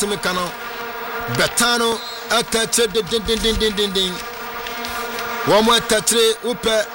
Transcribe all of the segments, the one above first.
matemi kano betano atatre din womo atatre upe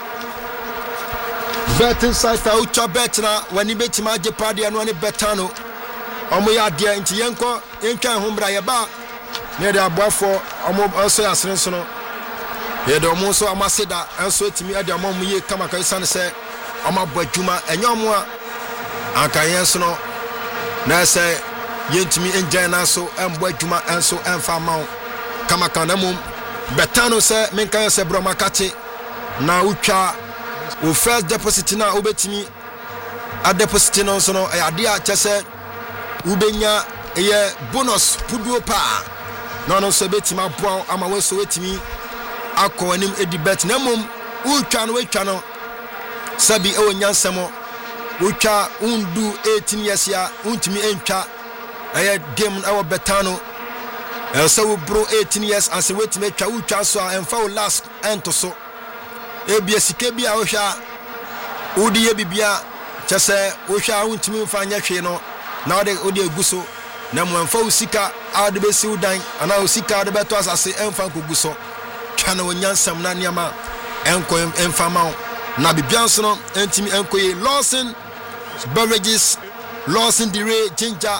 betin sasa ucha betra wani betima je pade anu ani betano omo ya de nti yenko entwan hombra ye ba ne de aboafo omo also asren so no ye de omo so amaseda enso etimi ade omo ye kama kai san se omo badwuma enyomo a anka yenso no na se yentimi enjana so embo adwuma enso emfa mawo kama kana mum betano se menka se broma kate na utwa o first deposit na obetimi a deposit no so no ade a chese ubenya ye bonus puduo pa no so betima boa ama we so wetimi akọ anim edi bet na mum utwa no wetwa no sabi e onyansemo utwa undu 18 years ya untimi entwa eye game awo betano so bro 18 years and se wetimi twa utwa so emfa o last ento so ebia sike bia wo hwa odi ye bibia chese wo hwa untimi mfa nya hwe no na odi eguso na mo emfa usika ade besi udan ana usika ade beto asase emfa koguso twa na onyansam na niama enko emfa ma na bibia so no entimi enkoye Lawson beverages Lawson dire ginger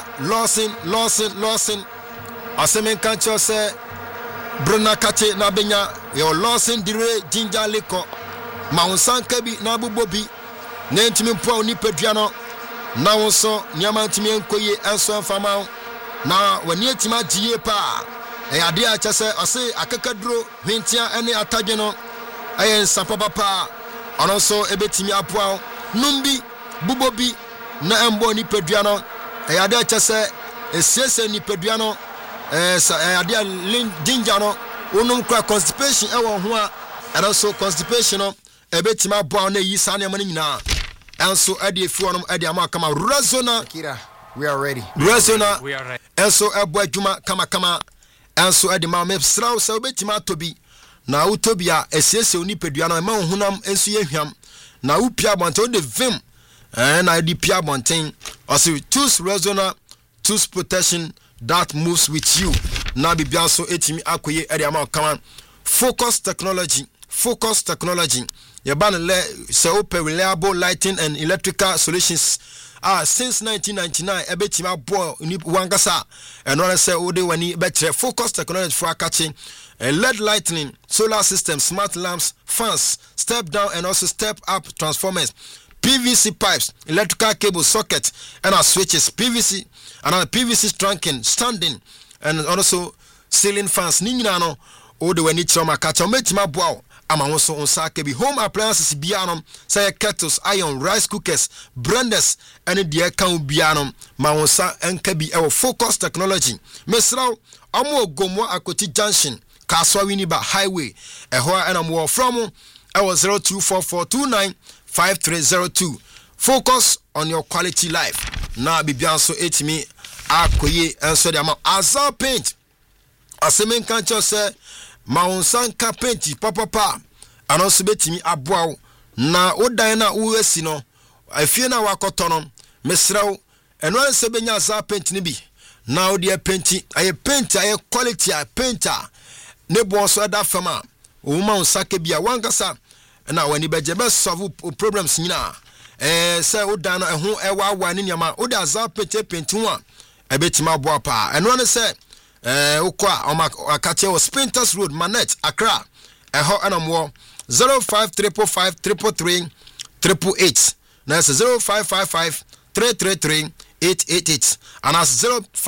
Lawson asemen kancho se bruna kate na benya yo Lawson dire ginger liquor maunsan kabi na bubobi na entimi mpo ni pedua no na wonso niama ntimi enkoye enso enfama na wani etima giye pa ade a chese ose akakaduro hwentia ene atadwe no ayen sapapa pa onso ebetimi apoa numbi bubobi na embo ni pedua no ade a chese esiese ni pedua no ade a ginger no onum kwa constipation ewo ho a also constipation no ebetimi apoa na yi sa ne ma nyina enso ade efi onum ade ama kama Rezona Kira, we are ready. Rezona enso ebo adwuma kama enso ade ma mepsraw se obetima atobi na utobi a esiese oni pedua no ma honam enso ye hwam na upia bonten de vim na di pia bonten also choose Rezona, choose protection that moves with you na bibia so etimi akoye ade ama kama focus technology Yaban le se open reliable lighting and electrical solutions since 1999 ebetima bo ni wangasa eno se ode wani betre focus technology for catching LED lighting, solar system, smart lamps, fans, step down and also step up transformers, PVC pipes, electrical cable socket and our switches, PVC and our PVC trunking, standing and also ceiling fans ninyina no ode wani choma catch metima bo ama wonso onsake bi home appliances bianom say kettles, iron, rice cookers, blenders and the account bianom ma wonsa enka bi e focus technology mesraw amo gomo akoti junction kaswa winiba highway eho anamwo from e 0244295302 focus on your quality life na bibianso etimi akoye enso de ama Azar paint asemen kancho se maunsan kapenti papa anonso betimi aboaw na odan na uwesi no afie na wakoto no mesraw eno se benya Azar paint ni bi na odi painti aye paint aye quality a painter ne bonso da fama o maunsake bia wangasa na wani beje be solve problems nyina se odan na ho ewa ni nyama odi Azar paint ho a ebetima aboa pa eno ne se ukwa akate o Sprinters Road Manet Accra eho anamwo 0555333888 na 0555333888 and as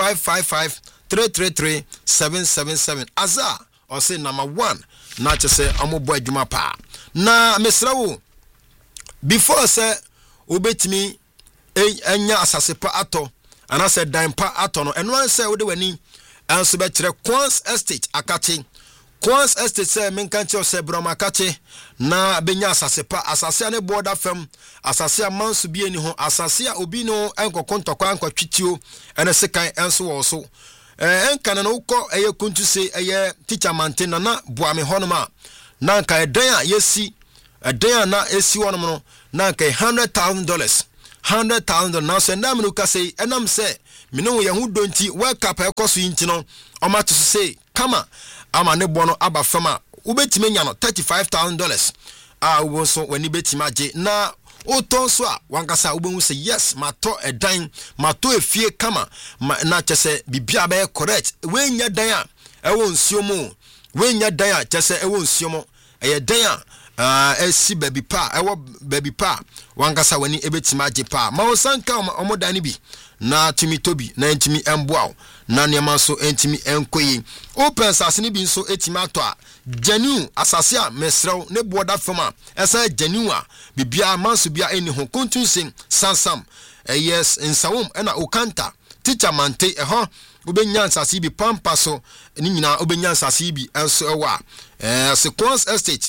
0555333777 Azar or say number 1 na chese amobo adwuma pa na mesrawo before say obetimi enya asase pa ato and I said dime pa ato no eno say wo de wani anso be kire Quans Estate akate Quans Estate say menkanche o se broma akate na benya asase pa asase ne border fam asase amanso bi eni ho asase a obi no enkokon tokwa enkotwitio ene sekan enso wo so enkan na ukọ eye kuntu se eye teacher maintain na boame honoma na nka eden a yesi eden na esi wonom no na nka $100,000 na se ndam no ka se enam se me no ye hu donti World Cup ekoso yinti no oma to say kama ama ne bono aba fama ubetime nya no $35,000 wo so wani betima age na oton so a wankasa ubehu say yes mato edan mato efie kama na chese bibia be correct we nya dan a ewo nsiomo we nya dan a chese ewo nsiomo eye dan a esi baby pa ewo baby pa wankasa wani ebetima age pa ma osanka omodan bi na timi tobi na entimi emboa na niam so entimi enkoyi open sase ni bi nso etimi ato a janu asase a mesrew ne boda fama esa janu a bibia manso bia eni ho kontunsin sansam yes nsawom na okanta teacher mante eho obenya asase bi pampa so ni nyina obenya asase bi enso ewa sequence estate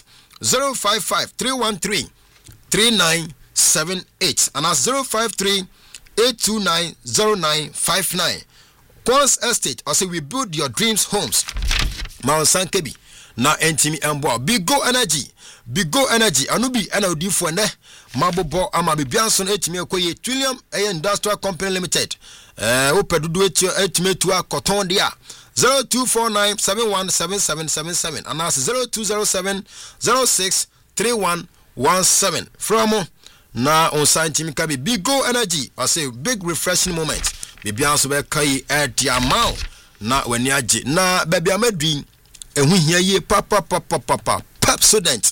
055 313 3978 and 053 8290959 Quans Estate. I say we build your dreams homes. Mount Sankebi na entimi embo Bigo Energy anubi ana odi fo ne mabobo ama bianson etimi ekoye Trillium Industrial Company Limited opedudu etimi tu akoton dia 0249717777 and 0207063117 from na on scientific kabi Bigo Energy. I say big refreshing moment baby anso be kai etiamao na wani age na baby amedwin ehu hia ye papa Pepsodent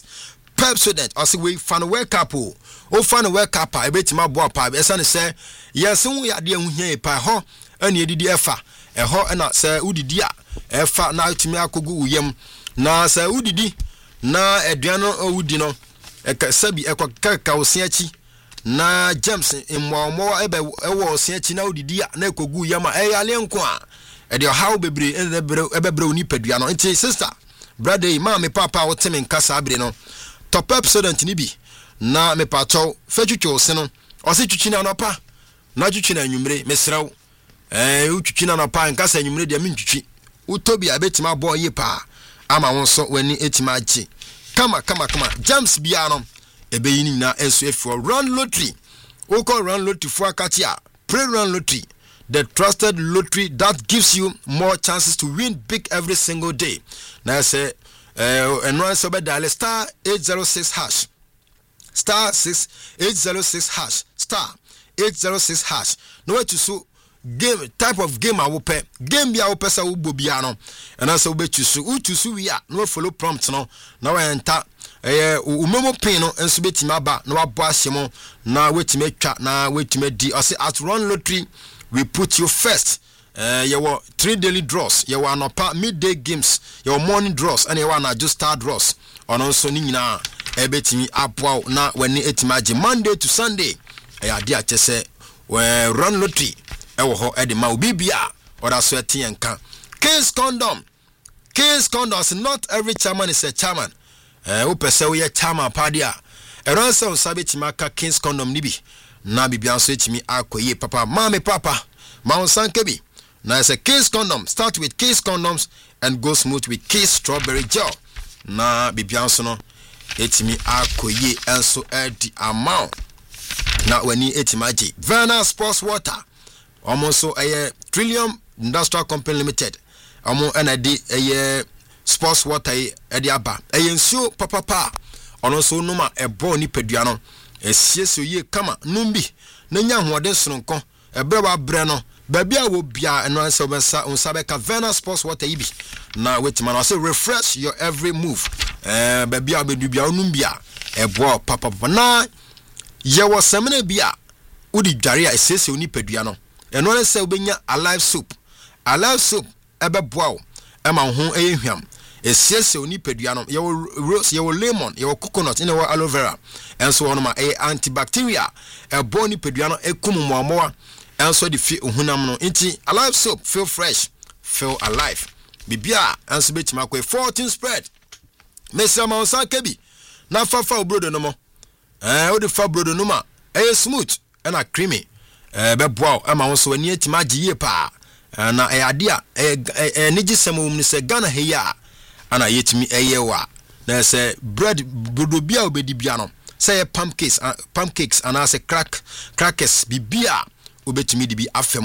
I say we fan wake up o fan wake up e betima bo pa e say say yes hu ya de ehu hia pa ho ani edidi efa eho na say udidi a efa na atimi akogu uyem na say udidi na eduano owudi no sabi ekwa osiachi na James immo ewo osiachi na odidi na ekogu yama eyale nko a ede how bebre ebebre oni padua no nti sister brother ma me papa woteme nkasa abre no top episode ni bi na me pacho fetwitwo se no ose twitwi na no pa na twitwi na anwumre mesrew utwitwi na no pa nkasa anwumre de mentwitwi utobi abetima boy ye pa ama wonso wani etima agi Kama James Biano ebeyini na enso for run lottery. Oko run lottery for akatia. Pre run lottery, the trusted lottery that gives you more chances to win big every single day. Now say enwan so be dial star 806 hash. Star 806 hash. Star 806 hash. No way to so game type of game I will pay game bia wo pesa wo bobia no and also we choose we are no follow prompt no na we enter umemo pin no enso betimi aba na wabo ahyemo na wetime twa na wetime di I say at run lottery we put you first your 3 daily draws your anopa midday games your morning draws and your na just start draws ono so ni nyina ebetimi apwa na wani etime age Monday to Sunday ya dia chese we run lottery ewo ho ede ma obibia oda so etienka Case condom is not every chairman is a chairman wo pese wo ye chairman padia eransa usabeti maka Case condom nibi na bibia so etimi akoye papa mama papa ma Sankebi na is a Case condom start with Case condoms and go smooth with Case strawberry gel na bibia so no etimi akoye enso edi amount na wani etimaji Verna Sports Water almost so a Trillium Industrial Company Limited. Amo enadi a sports water ediaba. A yensu papa. Also numa a boni peduano. A sieso ye kama numbi. Nenya huade sonko. A breva breno. Babia will be and answer on Sabeka Verna Sports Water ibi. Now wait man, I say refresh your every move. Babia be dubia numbia. A boy papa na. Ye was semene bia. Udi jaria a sieso ni peduano. And when I say benya alive soup ebe boa ema ho ehwam esiese oni peduano ye rose ye lemon ye coconut in your aloe vera and so on ma antibacteria e boni peduano ekum moamoa and so the fi ohunam no nti alive soap feel fresh feel alive bibia and so betima kwa 14 spread Mr. Mount Sankebi na fafa obrodo no mo o de fa brodo no ma smooth and a creamy beboa ama won so ani atima agiye pa na adia niji semum ni se Ghana heya ana yetimi eyewa na se bread bodobia obedi bia no say pancakes and as a crackers bibia obetimi di bi afem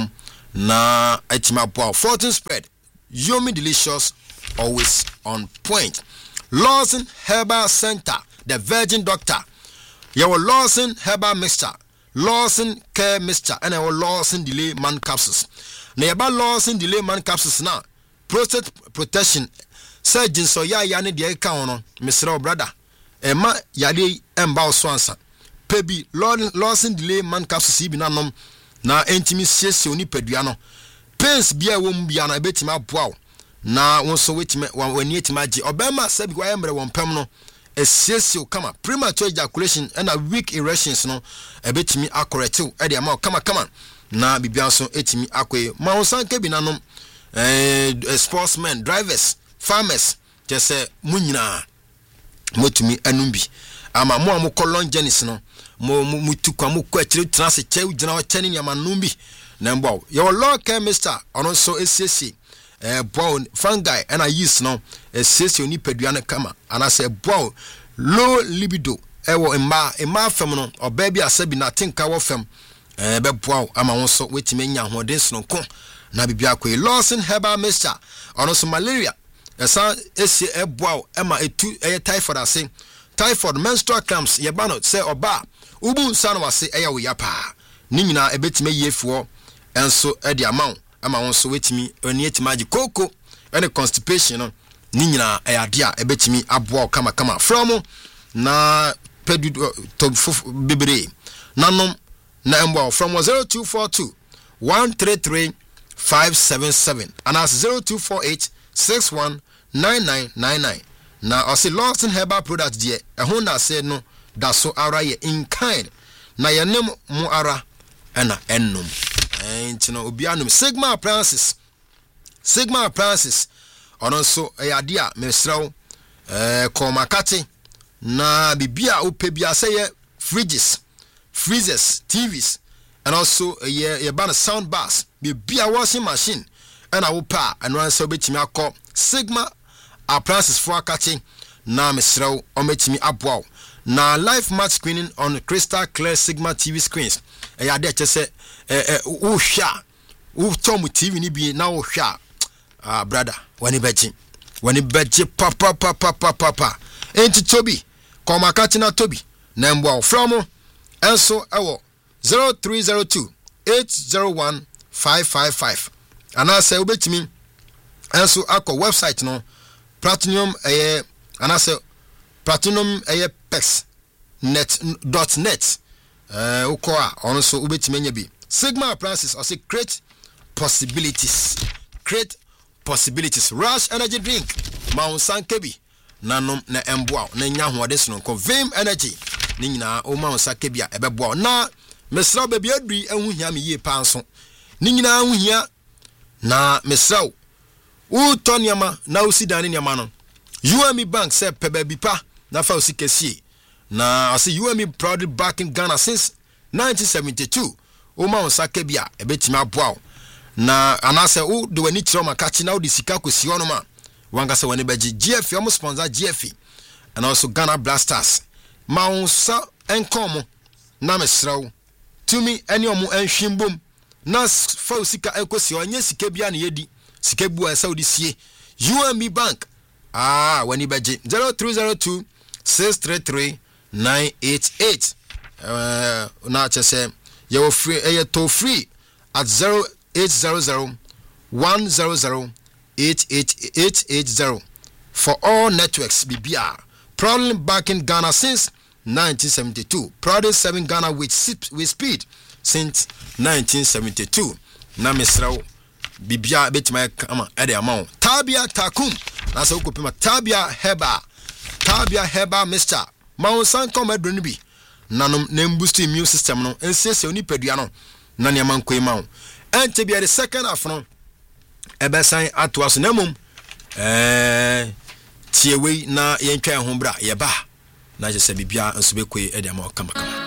na etima boa Fortune spread Yomi delicious always on point. Lawson Herbal Center, the Virgin Doctor. Your Lawson Herbal Mixture, Lawson Care Mixture, and our Lawson Delay Man Capsules. Now about Lawson Delay Man Capsules now. Prostate protection. Surgeon so ya yani de ka ono, Mr. Brother. Emma yade emba swansa. Pebi Lawson Delay Man Capsules bi nanom na entimi siesie oni paduano. Pens bia wo mbia na betima boa. Na wonso wetime wani etima agi obema sabi kwa emre wompam no esiesie kama premature ejaculation and a weak erections no ebetimi akorete e de ama kama na bibia so etimi akoye ma wonsanke bi nanom sportsmen drivers farmers just munyina motumi anumbi ama mo amukọ long journeys no mo tukwa mo kwa chire trans chew gina o chani nyama numbi na mbo your law chemist ono so esiesie bow fungi and I use no esiesie oni paduane kama ana say bow low libido ewo emma fem no obabi asabi na tinka wo fem be bow ama won so wetime nya hoden so ko na bibia ko Lawson Herbal Mixture ono so malaria esa esi bow ema etu typhoid ase typhoid menstrual cramps ye ba no say oba ubu nsa no wase eya wo yapa ni nyina ebetime yefuo enso e di amount ama won so wetimi oni etima agi koko any constipation no ni nyina eyade a ebetimi aboa kama from na pedu to bebre nanom na embo from 0242 133 577 and as 0248 619999 na osi Lawson Herbal product die ehun na say no da so ara ye in kind na yenem mu ara na ennum entino obianum Sigma Appliances ono so eyade a mesrew komakate na bibia opebia say fridges freezers TVs and also ye ban sound bars bibia washing machine and I will pa and one so betimi akọ Sigma Appliances for akate na mesrew o metimi aboa na live match screening on crystal clear Sigma TV screens eyade chese wo hwa wo tom TV ni bi na wo hwa brother wani beji papa enti Toby komakati na Toby na mbo from enso ewo 0302 801 555 ana say obetimi enso akọ website no platinum ana say platinum pex.net uko a ono so obetimi nya bi Sigma Appliances or say create possibilities Rush energy drink Mount Sankebi nanom na emboa na nya hoade so no Vim energy ni nyina o Mount Sankebi a ebeboa na mesra baby adui ehu hia me yie pa nso ni nyina hu hia na mesra u tonyama na usidane nyama no UME Bank say pe baby pa na fa usikesie na ase UME proudly back in Ghana since 1972 o Mount Sankebi a ebetimi aboa na anase u de wani kiro makachi na u de sika kosi ono ma wanga se wani beji GF yo sponsor GF and also Ghana Blasters maunsa enkom na mesraw tumi eni omu enhwimbom na fa sika ekosi onye sika bia na yedi sika bua Saudi sie UME Bank wani beji 0302 633 988 na chese you free toll free at 0800 100 880 for all networks BBR. Proudly back in Ghana since 1972. Proudly serving Ghana with speed since 1972. Na mesraw BBR betima kama ede amount. Tabia Takum. Na so kopima Tabia Herbal Mixture. Ma san come adronu bi. Nanom na boost immune system no. Ensese oni padua no. Na ne man koima o. Ente bia the second half no. Ebesan atwa so namum tiewe na yentwa ho bra ye ba na je se bibia nso bekoi e de ma kama